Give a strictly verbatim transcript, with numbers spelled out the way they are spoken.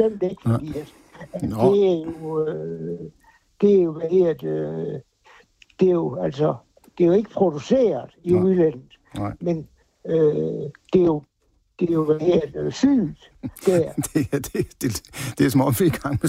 bestemt ikke, fordi at, at det er jo, øh, det er jo, hvad hedder det, det er jo, altså, det er jo ikke produceret i Nej. udlandet, Nej. men øh, det er jo, det er jo, hvad hedder det, sygt der. det, det, det, det er som om, vi er i gang med